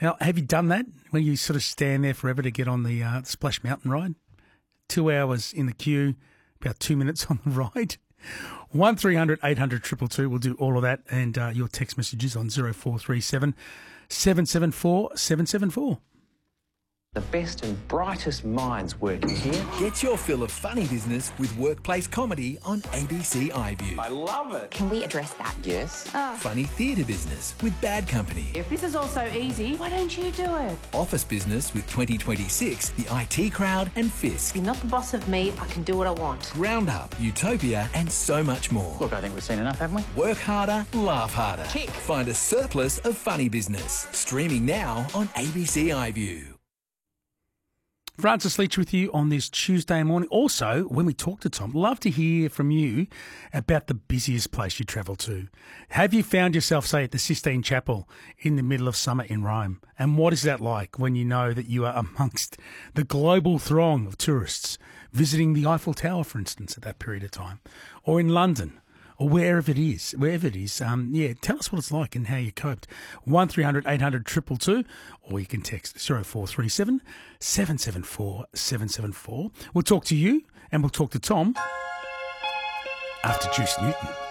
Have you done that when you sort of stand there forever to get on the Splash Mountain ride? 2 hours in the queue, about 2 minutes on the ride. 1300 800 222. We'll do all of that and your text messages on 0437 774 774. The best and brightest minds working here. Get your fill of funny business with workplace comedy on ABC iView. I love it. Can we address that? Yes. Funny theatre business with Bad Company. If this is all so easy, why don't you do it? Office business with 2026, the IT Crowd and Fisk. You're not the boss of me. I can do what I want. Roundup, Utopia and so much more. Look, I think we've seen enough, haven't we? Work harder, laugh harder. Tick. Find a surplus of funny business. Streaming now on ABC iView. Francis Leach with you on this Tuesday morning. Also, when we talk to Tom, love to hear from you about the busiest place you travel to. Have you found yourself, say, at the Sistine Chapel in the middle of summer in Rome? And what is that like when you know that you are amongst the global throng of tourists visiting the Eiffel Tower, for instance, at that period of time? Or in London? Or wherever it is, tell us what it's like and how you coped. 1300 800 222, or you can text 0437 774 774. We'll talk to you and we'll talk to Tom after Juice Newton.